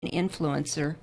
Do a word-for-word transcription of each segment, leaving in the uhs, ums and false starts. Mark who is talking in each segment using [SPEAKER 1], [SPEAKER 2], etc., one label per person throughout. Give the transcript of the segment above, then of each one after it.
[SPEAKER 1] influencer,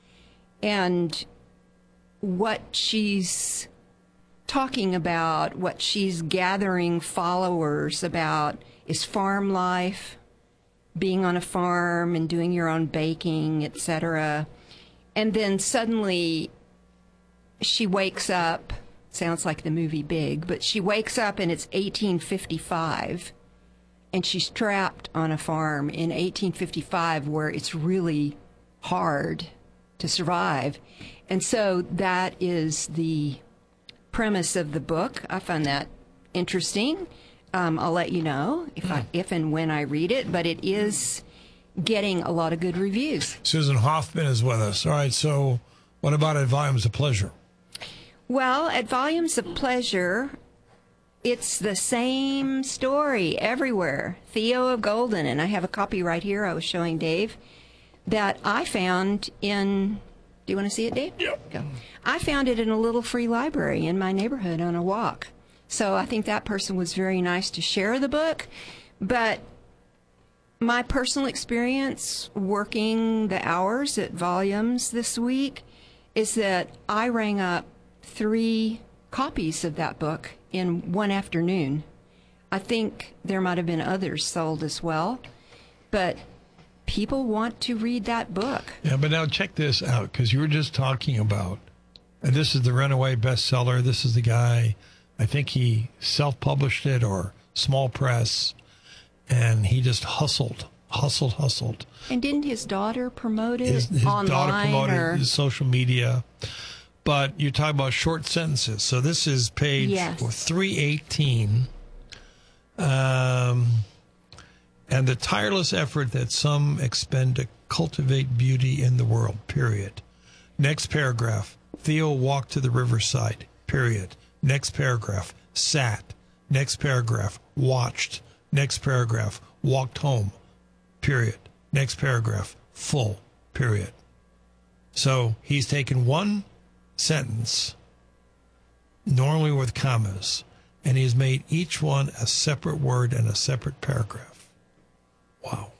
[SPEAKER 1] and what she's talking about, what she's gathering followers about, is farm life, being on a farm and doing your own baking, et cetera. And then suddenly she wakes up, sounds like the movie Big, but she wakes up and it's eighteen fifty-five, and she's trapped on a farm in eighteen fifty-five where it's really hard to survive. And so that is the premise of the book. I found that interesting. Um, I'll let you know if I, if and when I read it, but it is getting a lot of good reviews.
[SPEAKER 2] Susan Hoffman is with us. All right, so what about At Volumes of Pleasure?
[SPEAKER 1] Well, At Volumes of Pleasure, it's the same story everywhere. Theo of Golden, and I have a copy right here I was showing Dave, that I found in, do you want to see it, Dave?
[SPEAKER 2] Yeah.
[SPEAKER 1] Go. I found it in a little free library in my neighborhood on a walk. So I think that person was very nice to share the book. But my personal experience working the hours at Volumes this week is that I rang up three copies of that book in one afternoon. I think there might have been others sold as well, but people want to read that book.
[SPEAKER 2] Yeah, but now check this out, because you were just talking about, and this is the runaway bestseller. This is the guy, I think he self-published it or small press, and he just hustled, hustled, hustled.
[SPEAKER 1] And didn't his daughter promote it
[SPEAKER 2] his, his
[SPEAKER 1] online?
[SPEAKER 2] daughter promoted
[SPEAKER 1] or?
[SPEAKER 2] his social media. But you're talking about short sentences. So this is page
[SPEAKER 1] yes.
[SPEAKER 2] three eighteen. Um, and the tireless effort that some expend to cultivate beauty in the world, period. Next paragraph, Theo walked to the riverside, period. Next paragraph, sat. Next paragraph, watched. Next paragraph, walked home, period. Next paragraph, full, period. So he's taken one sentence, normally with commas, and he's made each one a separate word and a separate paragraph. Wow.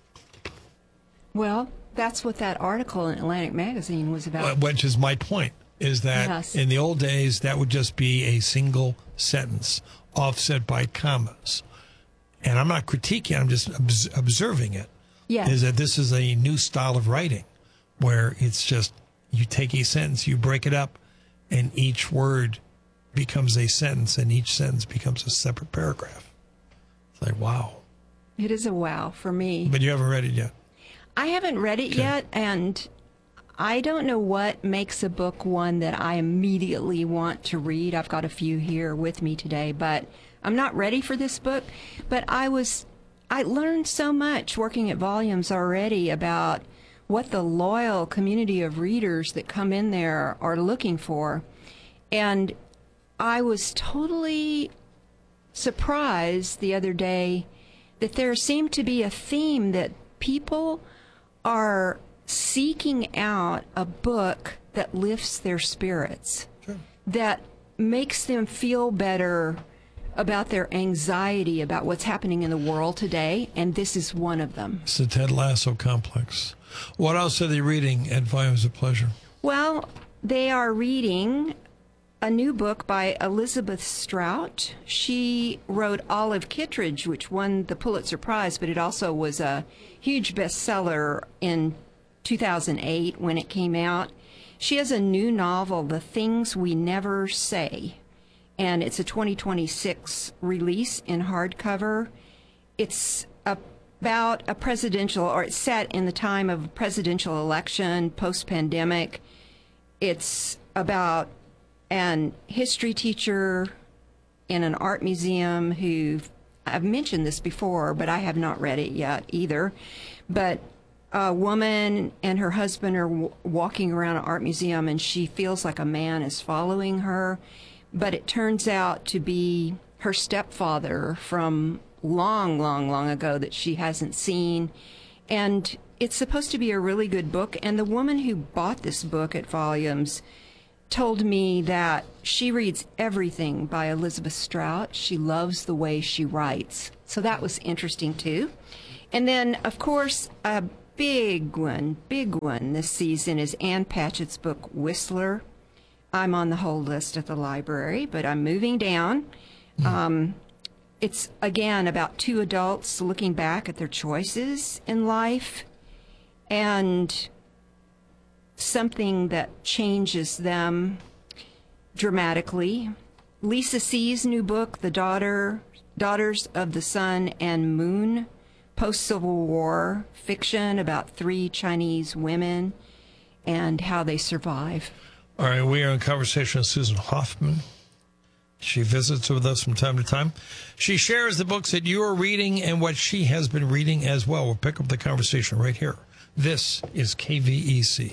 [SPEAKER 1] Well, that's what that article in Atlantic Magazine was about.
[SPEAKER 2] Which is my point, is that
[SPEAKER 1] yes.
[SPEAKER 2] in the old days, that would just be a single sentence offset by commas. And I'm not critiquing, I'm just obs- observing it.
[SPEAKER 1] Yes.
[SPEAKER 2] Is that this is a new style of writing where it's just, you take a sentence, you break it up, and each word becomes a sentence, and each sentence becomes a separate paragraph. It's like, wow.
[SPEAKER 1] It is a wow for me.
[SPEAKER 2] But you haven't read it yet.
[SPEAKER 1] I haven't read it
[SPEAKER 2] Okay.
[SPEAKER 1] yet, and I don't know what makes a book one that I immediately want to read. I've got a few here with me today, but I'm not ready for this book. But I was, I learned so much working at Volumes already about what the loyal community of readers that come in there are looking for. And I was totally surprised the other day that there seemed to be a theme that people are seeking out a book that lifts their spirits,
[SPEAKER 2] Sure.
[SPEAKER 1] that makes them feel better about their anxiety about what's happening in the world today, and this is one of them.
[SPEAKER 2] It's the Ted Lasso complex. What else are they reading at Volumes of Pleasure?
[SPEAKER 1] Well, they are reading a new book by Elizabeth Strout. She wrote Olive Kittredge, which won the Pulitzer Prize, but it also was a huge bestseller in two thousand eight when it came out. She has a new novel, The Things We Never Say, and it's a twenty twenty-six release in hardcover. It's about a presidential, or it's set in the time of a presidential election, post-pandemic. It's about an history teacher in an art museum who, I've mentioned this before, but I have not read it yet either. But a woman and her husband are w- walking around an art museum, and she feels like a man is following her. But it turns out to be her stepfather from long, long, long ago that she hasn't seen. And it's supposed to be a really good book. And the woman who bought this book at Volumes told me that she reads everything by Elizabeth Strout. She loves the way she writes. So that was interesting, too. And then, of course, a big one, big one this season is Ann Patchett's book, Whistler. I'm on the whole list at the library, but I'm moving down. Mm. Um, it's, again, about two adults looking back at their choices in life and something that changes them dramatically. Lisa C's new book, The Daughter, Daughters of the Sun and Moon, post-Civil War fiction about three Chinese women and how they survive.
[SPEAKER 2] All right, we are in conversation with Susan Hoffman. She visits with us from time to time. She shares the books that you are reading and what she has been reading as well. We'll pick up the conversation right here. This is K V E C.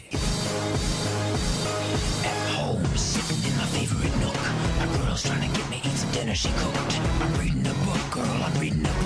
[SPEAKER 3] At home, sitting in my favorite nook. My girl's trying to get me eat some dinner she cooked. I'm reading a book, girl, I'm reading a